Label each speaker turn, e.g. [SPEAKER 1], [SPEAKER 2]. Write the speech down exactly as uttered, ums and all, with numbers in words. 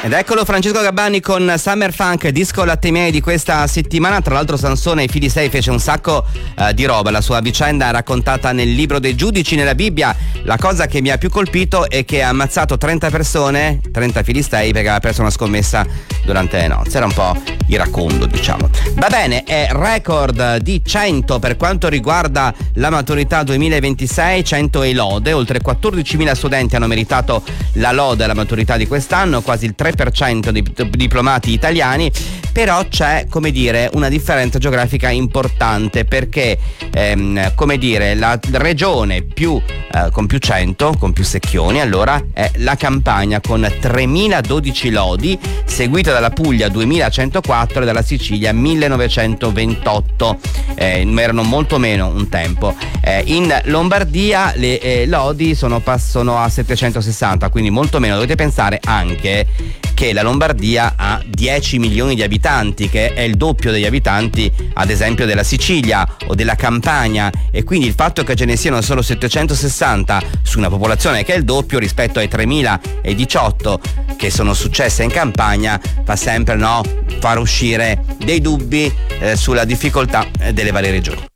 [SPEAKER 1] Ed eccolo Francesco Gabbani con Summer Funk, disco latte miei di questa settimana. Tra l'altro Sansone ai fili sei fece un sacco uh, di roba, la sua vicenda è raccontata nel libro dei giudici, nella Bibbia. La cosa che mi ha più colpito è che ha ammazzato trenta persone, trenta filistei, perché aveva perso una scommessa durante le nozze. Era un po' iracondo, diciamo. Va bene, è record di cento per quanto riguarda la maturità duemilaventisei, cento e lode. Oltre quattordicimila studenti hanno meritato la lode alla maturità di quest'anno, quasi il tre per cento dei diplomati italiani. Però c'è, come dire, una differenza geografica importante, perché ehm, come dire, la regione più eh, con più cento, con più secchioni, allora è la Campania con tremiladodici lodi, seguita dalla Puglia duemilacentoquattro e dalla Sicilia millenovecentoventotto. Eh, erano molto meno un tempo. Eh, in Lombardia le eh, lodi sono, passano a settecentosessanta, quindi molto meno. Dovete pensare anche che la Lombardia ha dieci milioni di abitanti, che è il doppio degli abitanti ad esempio della Sicilia o della Campania, e quindi il fatto che ce ne siano solo settecentosessanta su una popolazione che è il doppio rispetto ai tremiladiciotto che sono successe in Campania fa sempre, no, far uscire dei dubbi eh, sulla difficoltà delle varie regioni.